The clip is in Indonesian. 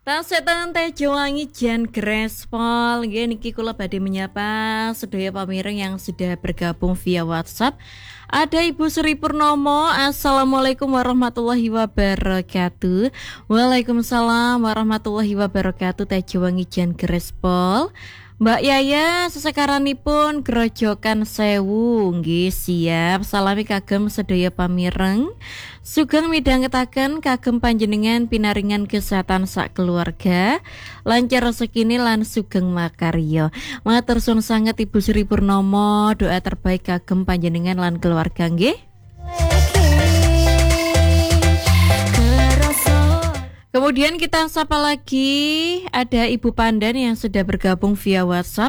Tasetan teh Jowangi Jan Grespol nggih niki kula badhe menyapa sedaya pamireng yang sudah bergabung via WhatsApp. Ada Ibu Sri Purnomo. Assalamualaikum warahmatullahi wabarakatuh. Waalaikumsalam warahmatullahi wabarakatuh. Teh Jowangi Jan Grespol. Mbak Yaya sesekaranipun Grojogan Sewu nggih siap salami kagem sedaya pamireng sugeng midhangetaken kagem panjenengan pinaringan kesehatan sak keluarga lancar rezekine lan sugeng makarya. Matur suwun sanget Ibu Sri Purnomo, doa terbaik kagem panjenengan lan keluarga nggih. Kemudian kita sapa lagi, ada Ibu Pandan yang sudah bergabung via WhatsApp.